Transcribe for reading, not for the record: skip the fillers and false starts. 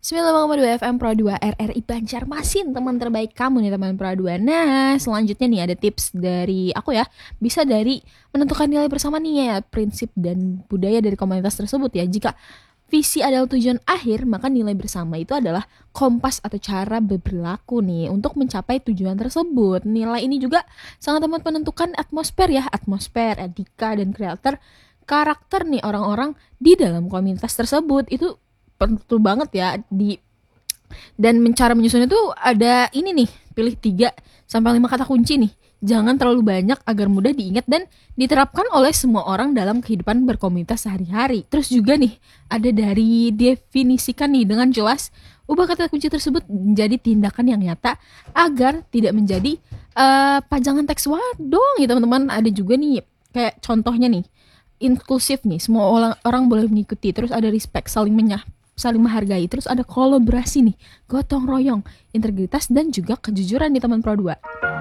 92 FM Pro 2 RRI Banjarmasin, teman terbaik kamu nih teman Pro 2. Nah, selanjutnya nih ada tips dari aku ya. Bisa dari menentukan nilai bersama nih ya, prinsip dan budaya dari komunitas tersebut ya. Jika visi adalah tujuan akhir, maka nilai bersama itu adalah kompas atau cara berperilaku nih untuk mencapai tujuan tersebut. Nilai ini juga sangat amat menentukan atmosfer ya, atmosfer, etika dan karakter nih orang-orang di dalam komunitas tersebut. Itu betul banget ya dan cara menyusun itu ada ini nih, pilih 3 sampai 5 kata kunci nih. Jangan terlalu banyak agar mudah diingat dan diterapkan oleh semua orang dalam kehidupan berkomunitas sehari-hari. Terus juga nih, ada dari definisikan nih dengan jelas, ubah kata kunci tersebut menjadi tindakan yang nyata agar tidak menjadi pajangan teks doang ya teman-teman. Ada juga nih kayak contohnya nih, inklusif nih, semua orang boleh mengikuti. Terus ada respect, saling menghargai. Terus ada kolaborasi nih, gotong royong, integritas dan juga kejujuran di teman Pro 2.